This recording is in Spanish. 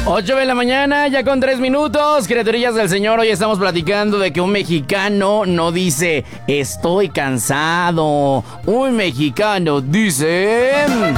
8 de la mañana, ya con 3 minutos. Criaturillas del Señor, hoy estamos platicando de que un mexicano no dice estoy cansado. Un mexicano dice...